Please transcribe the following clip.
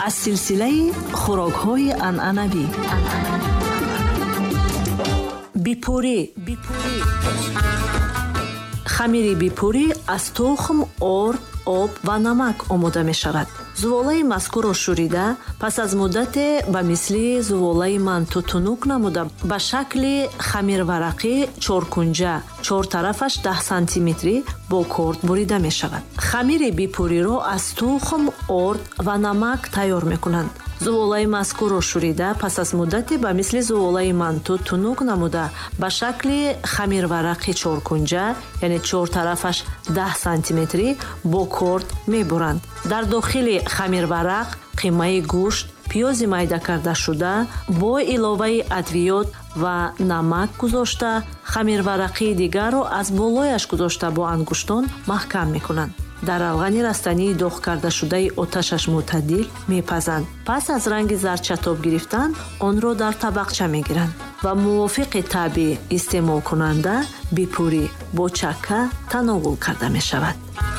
аз силсилаи хӯрокҳои анъанавӣ. Бипурӣ. Хамири бипурӣ аз тухм, орд, об ва намак омода мешавад. зуволаи мазкурро шӯрида, пас аз муддате ба мисли зуволаи манту тунук намуда ба шакли хамирварақӣ чоркунҷа, чортарафаш 10 сантиметрӣ бо корд бурида мешавад. Хамири бипуриро аз тухм, орд ва намак тайёр мекунанд. зуволаи мазкурро шӯрида, пас аз муддате ба мисли зуволаи манту тунук намуда ба шакли хамирварақи чоркунҷа, яъне чортарафаш 10 сантиметрӣ бо корд мебуранд. дар дохили хамирварақ қимаи гӯшт, пиёзи майда кардашуда бо иловаи адвиёт ва намак гузошта, хамирварақии дигарро аз болояш гузошта бо ангуштон маҳкам мекунанд. дар алғани растании доғ кардашудаи оташаш мӯътадил мепазанд. пас аз ранги зарчатоб гирифтан онро дар табақча мегиранд ва мувофиқи таъби истеъмолкунанда бипурӣ бо чакка тановул карда мешавад.